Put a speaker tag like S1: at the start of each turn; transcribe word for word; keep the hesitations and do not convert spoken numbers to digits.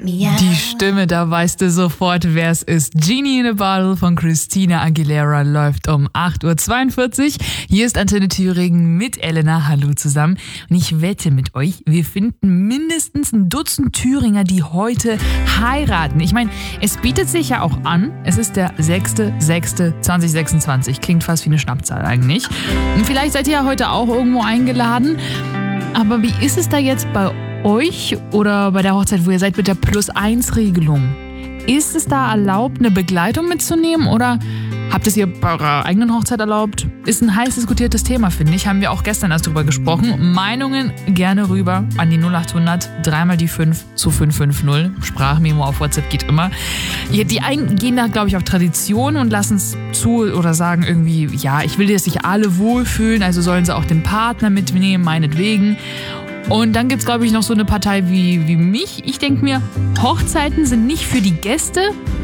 S1: Die Stimme, da weißt du sofort, wer es ist. Genie in a Bottle von Christina Aguilera läuft um acht Uhr zweiundvierzig. Hier ist Antenne Thüringen mit Elena. Hallo zusammen. Und ich wette mit euch, wir finden mindestens ein Dutzend Thüringer, die heute heiraten. Ich meine, es bietet sich ja auch an. Es ist der sechster sechster zweitausendsechsundzwanzig. Klingt fast wie eine Schnappzahl eigentlich. Und vielleicht seid ihr ja heute auch irgendwo eingeladen. Aber wie ist es da jetzt bei euch? euch oder bei der Hochzeit, wo ihr seid, mit der Plus eins Regelung? Ist es da erlaubt, eine Begleitung mitzunehmen oder habt es ihr bei eurer eigenen Hochzeit erlaubt? Ist ein heiß diskutiertes Thema, finde ich. Haben wir auch gestern erst drüber gesprochen. Meinungen gerne rüber an die null acht hundert, dreimal die fünf zu fünf fünf null. Sprachmemo auf WhatsApp geht immer. Die einen gehen da, glaube ich, auf Tradition und lassen es zu oder sagen irgendwie, ja, ich will, dass sich alle wohlfühlen, also sollen sie auch den Partner mitnehmen, meinetwegen. Und dann gibt's, glaube ich, noch so eine Partei wie, wie mich. Ich denke mir, Hochzeiten sind nicht für die Gäste,